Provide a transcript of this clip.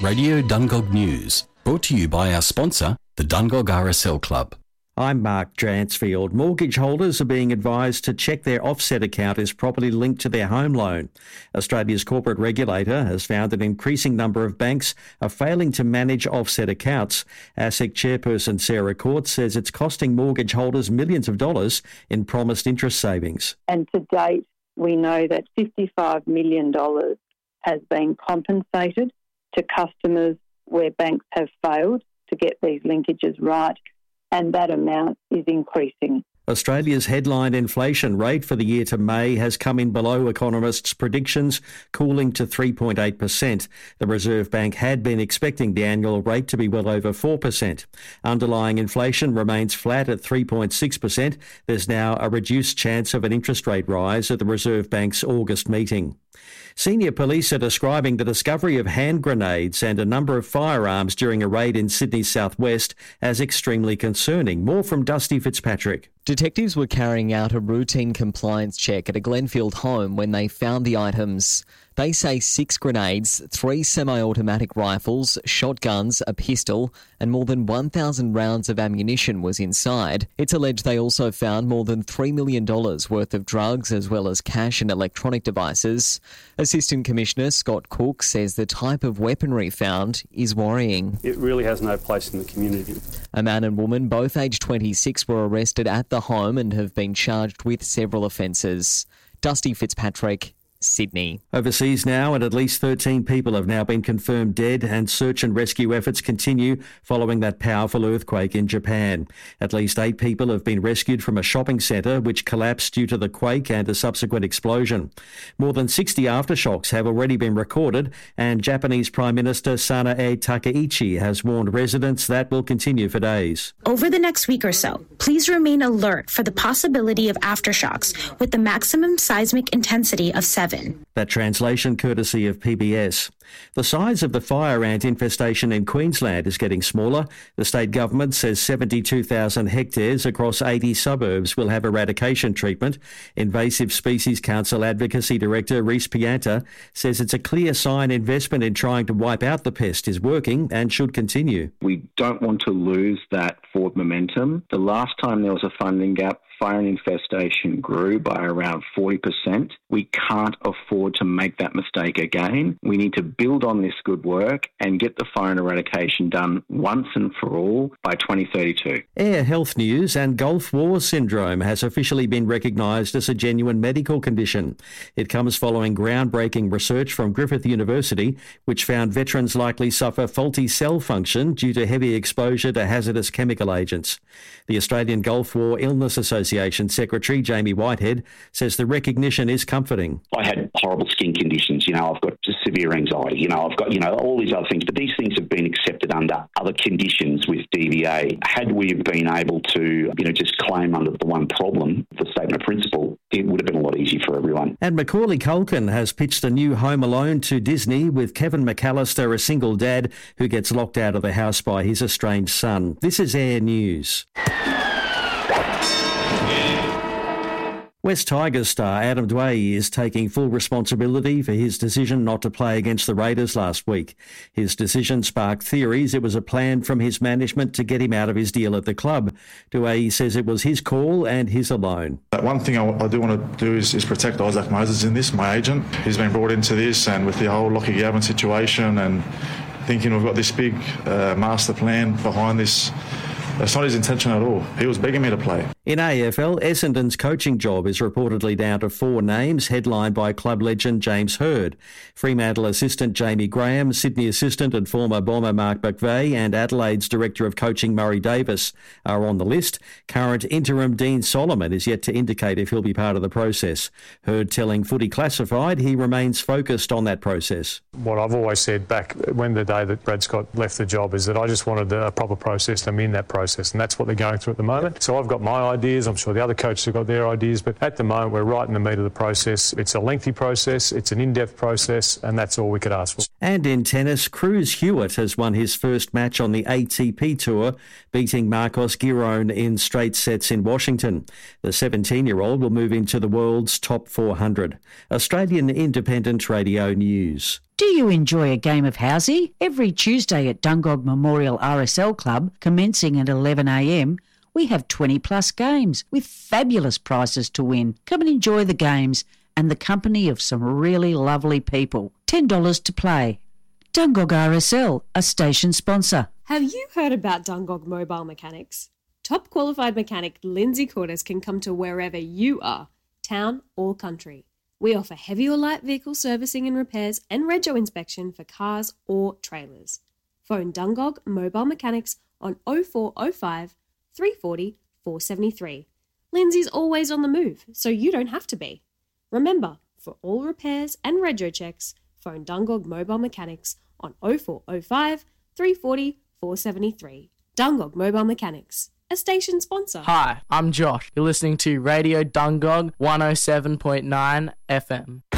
Radio Dungog News, brought to you by our sponsor, the Dungog RSL Club. I'm Mark Dransfield. Mortgage holders are being advised to check their offset account is properly linked to their home loan. Australia's corporate regulator has found an increasing number of banks are failing to manage offset accounts. ASIC chairperson Sarah Court says it's costing mortgage holders millions of dollars in promised interest savings. And to date, we know that $55 million has been compensated to customers where banks have failed to get these linkages right, and that amount is increasing. Australia's headline inflation rate for the year to May has come in below economists' predictions, cooling to 3.8%. The Reserve Bank had been expecting the annual rate to be well over 4%. Underlying inflation remains flat at 3.6%. There's now a reduced chance of an interest rate rise at the Reserve Bank's August meeting. Senior police are describing the discovery of hand grenades and a number of firearms during a raid in Sydney's southwest as extremely concerning. More from Dusty Fitzpatrick. Detectives were carrying out a routine compliance check at a Glenfield home when they found the items. They say 6 grenades, 3 semi-automatic rifles, shotguns, a pistol, and more than 1,000 rounds of ammunition was inside. It's alleged they also found more than $3 million worth of drugs as well as cash and electronic devices. Assistant Commissioner Scott Cook says the type of weaponry found is worrying. It really has no place in the community. A man and woman, both aged 26, were arrested at the home and have been charged with several offences. Dusty Fitzpatrick, Sydney. Overseas now, and at least 13 people have now been confirmed dead, and search and rescue efforts continue following that powerful earthquake in Japan. At least 8 people have been rescued from a shopping centre which collapsed due to the quake and a subsequent explosion. More than 60 aftershocks have already been recorded, and Japanese Prime Minister Sanae Takaichi has warned residents that will continue for days. Over the next week or so, please remain alert for the possibility of aftershocks with the maximum seismic intensity of 7. That translation courtesy of PBS. The size of the fire ant infestation in Queensland is getting smaller. The state government says 72,000 hectares across 80 suburbs will have eradication treatment. Invasive Species Council Advocacy Director Rhys Pianta says it's a clear sign investment in trying to wipe out the pest is working and should continue. We don't want to lose that forward momentum. The last time there was a funding gap, fire and infestation grew by around 40%. We can't afford to make that mistake again. We need to build on this good work and get the fire and eradication done once and for all by 2032. Air health news: and Gulf War syndrome has officially been recognised as a genuine medical condition. It comes following groundbreaking research from Griffith University, which found veterans likely suffer faulty cell function due to heavy exposure to hazardous chemical agents. The Australian Gulf War Illness Association Secretary Jamie Whitehead says the recognition is comforting. I had horrible skin conditions, I've got severe anxiety, I've got, all these other things, but these things have been accepted under other conditions with DVA. Had we been able to, just claim under the one problem, the statement of principle, it would have been a lot easier for everyone. And Macaulay Culkin has pitched a new Home Alone to Disney, with Kevin McAllister a single dad who gets locked out of the house by his estranged son. This is Air News. West Tigers star Adam Dwyer is taking full responsibility for his decision not to play against the Raiders last week. His decision sparked theories it was a plan from his management to get him out of his deal at the club. Dwyer says it was his call and his alone. One thing I do want to do is protect Isaac Moses in this, my agent. He's been brought into this, and with the whole Lockie Gavin situation and thinking we've got this big master plan behind this, that's not his intention at all. He was begging me to play. In AFL, Essendon's coaching job is reportedly down to 4 names, headlined by club legend James Hird. Fremantle assistant Jamie Graham, Sydney assistant and former Bomber Mark McVeigh, and Adelaide's director of coaching Murray Davis are on the list. Current interim Dean Solomon is yet to indicate if he'll be part of the process. Hird telling Footy Classified he remains focused on that process. What I've always said back when the day that Brad Scott left the job is that I just wanted a proper process. I'm in that process, and that's what they're going through at the moment. So I've got my ideas. I'm sure the other coaches have got their ideas, but at the moment we're right in the meat of the process. It's a lengthy process, it's an in-depth process, and that's all we could ask for. And in tennis, Cruz Hewitt has won his first match on the ATP Tour, beating Marcos Giron in straight sets in Washington. The 17-year-old will move into the world's top 400. Australian Independent Radio News. Do you enjoy a game of housey? Every Tuesday at Dungog Memorial RSL Club, commencing at 11 a.m, we have 20 plus games with fabulous prizes to win. Come and enjoy the games and the company of some really lovely people. $10 to play. Dungog RSL, a station sponsor. Have you heard about Dungog Mobile Mechanics? Top qualified mechanic Lindsay Cordes can come to wherever you are, town or country. We offer heavy or light vehicle servicing and repairs and rego inspection for cars or trailers. Phone Dungog Mobile Mechanics on 0405 340 473. Lindsay's always on the move, so you don't have to be. Remember, for all repairs and rego checks, phone Dungog Mobile Mechanics on 0405 340 473. Dungog Mobile Mechanics, a station sponsor. Hi, I'm Josh. You're listening to Radio Dungog 107.9 FM.